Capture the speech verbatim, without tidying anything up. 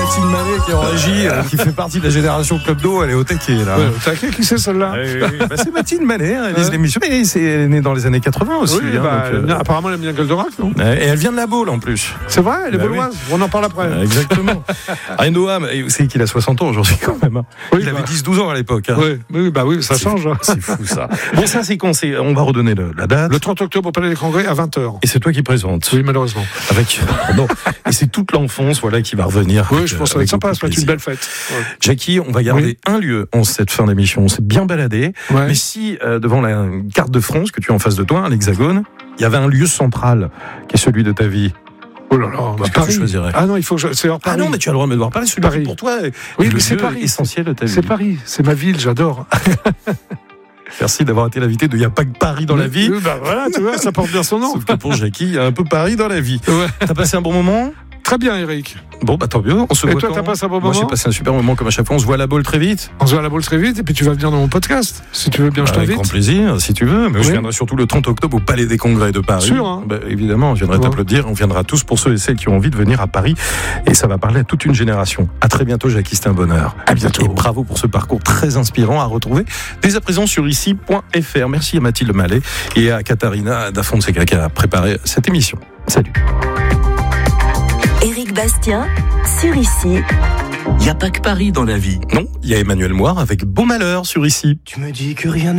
Mathilde Mallet qui est en régie, euh, qui fait partie de la génération Club d'eau, elle est au taquet là. Ouais, au taquet, qui c'est celle-là? Oui, oui, oui. Bah, c'est Mathilde Mallet, elle réalise ouais. l'émission, mais c'est, elle est née dans les années quatre-vingts aussi. Oui, hein, bah, donc, euh... apparemment elle aime bien Goldorak, non? Et elle vient de la Baule en plus. C'est vrai, elle est bah, bauloise, oui. on en parle après. Euh, exactement. Ah, Noam, c'est qu'il a soixante ans aujourd'hui quand même. Hein. Oui, il bah. avait dix douze ans à l'époque. Hein. Oui, oui, bah oui, ça c'est change. Fou, c'est fou ça. Bon, ça c'est con, c'est, on va redonner le, la date. Le trente octobre au Palais des Congrès à vingt heures. Et c'est toi qui présente. Oui, malheureusement. Avec, non. Et c'est toute l'enfance, voilà, qui va revenir. Oui, avec, je pense que ça va être sympa, ça va être une belle fête. Ouais. Jackie, on va garder oui. un lieu en cette fin d'émission. On s'est bien baladé. Ouais. Mais si, euh, devant la carte de France que tu as en face de toi, l'Hexagone, il y avait un lieu central qui est celui de ta vie. Oh là là, bah, Paris. Tu ah non, il faut que je... c'est hors Paris. Ah non, mais tu as le droit de me voir Paris, celui Paris pour toi. Oui, mais c'est Paris, essentiel de ta vie. C'est Paris, c'est ma ville, j'adore. Merci d'avoir été l'invité de Il n'y a pas que Paris dans la vie. Oui, bah voilà, tu vois, ça porte bien son nom. Sauf que pour Jackie, il y a un peu Paris dans la vie. Ouais. T'as passé un bon moment? Très bien, Eric. Bon, bah tant mieux. On se et voit toi, quand t'as passé un bon Moi, moment? j'ai passé un super moment comme à chaque fois. On se voit à la Baule très vite. On se voit à la Baule très vite et puis tu vas venir dans mon podcast. Si tu veux bien, je Avec t'invite. Avec grand plaisir, si tu veux. Mais oui. Je viendrai surtout le trente octobre au Palais des Congrès de Paris. Sûr, hein. Bah, évidemment, je viendrai ouais. t'applaudir. On viendra tous pour ceux et celles qui ont envie de venir à Paris. Et ça va parler à toute une génération. À très bientôt, Jackie. C'était un bonheur. À bientôt. Et bravo pour ce parcours très inspirant à retrouver dès à présent sur ici point f r. Merci à Mathilde Mallet et à Katharina da Fonseca qui a préparé cette émission. Salut. Éric Bastien, sur Ici. Il n'y a pas que Paris dans la vie. Non, il y a Emmanuel Moire avec Beau Malheur sur Ici. Tu me dis que rien